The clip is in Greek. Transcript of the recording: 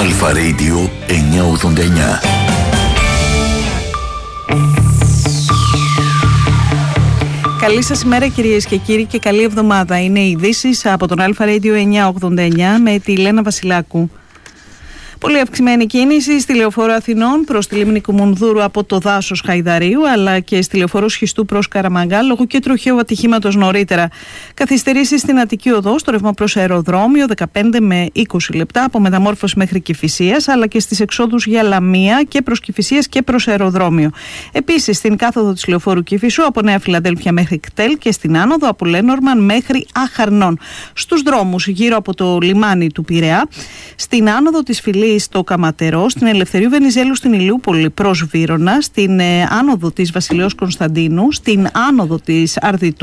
Αλφα Radio 989. Καλή σας ημέρα κυρίες και κύριοι και καλή εβδομάδα. Είναι οι ειδήσεις από τον Αλφα Radio 989 με τη Λένα Βασιλάκου. Πολύ αυξημένη κίνηση στη λεωφόρο Αθηνών προς τη λίμνη Κουμουνδούρου από το δάσος Χαϊδαρίου, αλλά και στη λεωφόρο Σχιστού προς Καραμαγκά λόγω και τροχαίου ατυχήματος νωρίτερα. Καθυστερήσεις στην Αττική Οδό, στο ρεύμα προς αεροδρόμιο 15 με 20 λεπτά από Μεταμόρφωση μέχρι Κηφισίας, αλλά και στις εξόδους για Λαμία και προς Κηφισίας και προς αεροδρόμιο. Επίσης στην κάθοδο της λεωφόρου Κηφισού από Νέα Φιλαδέλφια μέχρι Κτέλ και στην άνοδο από Λένορμαν μέχρι Αχαρνών. Στους δρόμους γύρω από το λιμάνι του Πειραιά, στην άνοδο της Φιλής στο Καματερό, στην Ελευθερίου Βενιζέλου στην Ηλιούπολη προς Βύρωνα, στην άνοδο της Βασιλέως Κωνσταντίνου, στην άνοδο της Αρδιτού